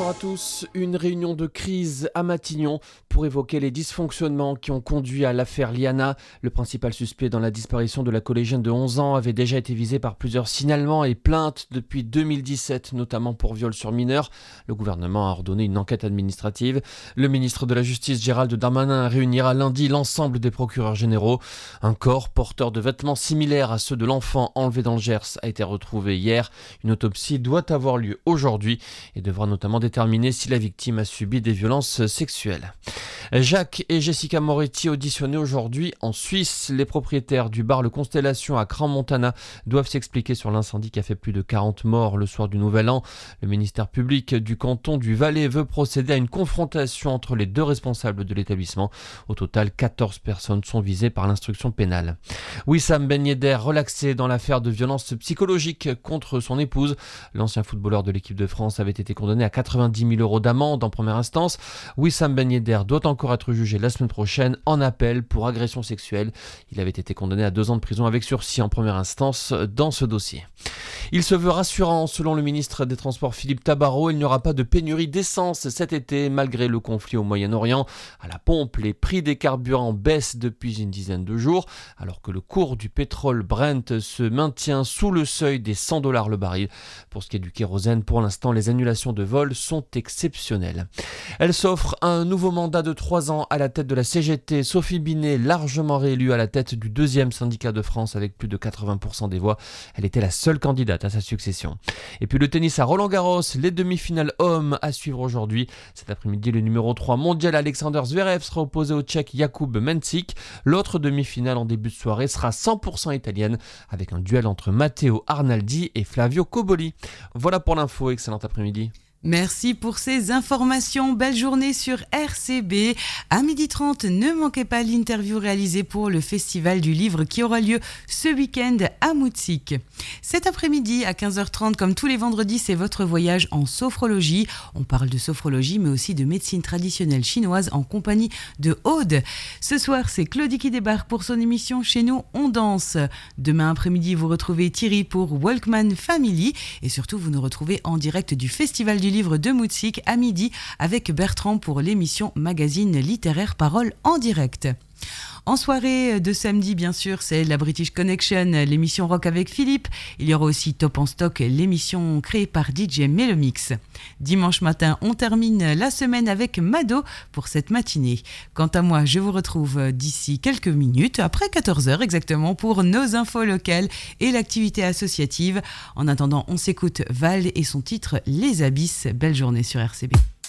à tous. Une réunion de crise à Matignon pour évoquer les dysfonctionnements qui ont conduit à l'affaire Liana. Le principal suspect dans la disparition de la collégienne de 11 ans avait déjà été visé par plusieurs signalements et plaintes depuis 2017, notamment pour viol sur mineur. Le gouvernement a ordonné une enquête administrative. Le ministre de la Justice, Gérald Darmanin, réunira lundi l'ensemble des procureurs généraux. Un corps porteur de vêtements similaires à ceux de l'enfant enlevé dans le Gers a été retrouvé hier. Une autopsie doit avoir lieu aujourd'hui et devra notamment déterminer si la victime a subi des violences sexuelles. Jacques et Jessica Moretti auditionnés aujourd'hui en Suisse. Les propriétaires du bar Le Constellation à Crans-Montana doivent s'expliquer sur l'incendie qui a fait plus de 40 morts le soir du Nouvel An. Le ministère public du canton du Valais veut procéder à une confrontation entre les deux responsables de l'établissement. Au total, 14 personnes sont visées par l'instruction pénale. Wissam Ben Yedder relaxé dans l'affaire de violence psychologique contre son épouse. L'ancien footballeur de l'équipe de France avait été condamné à 90 000 € d'amende en première instance. Wissam Ben Yedder doit encore être jugé la semaine prochaine en appel pour agression sexuelle. Il avait été condamné à 2 ans de prison avec sursis en première instance dans ce dossier. Il se veut rassurant, selon le ministre des Transports Philippe Tabarot, il n'y aura pas de pénurie d'essence cet été malgré le conflit au Moyen-Orient. À la pompe, les prix des carburants baissent depuis une dizaine de jours, alors que le cours du pétrole Brent se maintient sous le seuil des $100 le baril. Pour ce qui est du kérosène, pour l'instant, les annulations de vol sont exceptionnelles. Elle s'offre un nouveau mandat de 3 ans à la tête de la CGT. Sophie Binet, largement réélue à la tête du 2e syndicat de France avec plus de 80% des voix. Elle était la seule candidate à sa succession. Et puis le tennis à Roland-Garros, les demi-finales hommes à suivre aujourd'hui. Cet après-midi, le numéro 3 mondial Alexander Zverev sera opposé au Tchèque Jakub Mencic. L'autre demi-finale en début de soirée sera 100% italienne avec un duel entre Matteo Arnaldi et Flavio Cobolli. Voilà pour l'info, excellent après-midi. Merci pour ces informations. Belle journée sur RCB. À 12h30, ne manquez pas l'interview réalisée pour le Festival du Livre qui aura lieu ce week-end à Moutzik. Cet après-midi, à 15h30, comme tous les vendredis, c'est votre voyage en sophrologie. On parle de sophrologie, mais aussi de médecine traditionnelle chinoise en compagnie de Aude. Ce soir, c'est Claudie qui débarque pour son émission Chez nous, on danse. Demain après-midi, vous retrouvez Thierry pour Walkman Family. Et surtout, vous nous retrouvez en direct du Festival du Livre de Moutzik à midi avec Bertrand pour l'émission Magazine littéraire Parole en direct. En soirée de samedi, bien sûr, c'est la British Connection, l'émission rock avec Philippe. Il y aura aussi Top en Stock, l'émission créée par DJ Melomix. Dimanche matin, on termine la semaine avec Mado pour cette matinée. Quant à moi, je vous retrouve d'ici quelques minutes, après 14h exactement, pour nos infos locales et l'activité associative. En attendant, on s'écoute Val et son titre Les Abysses. Belle journée sur RCB.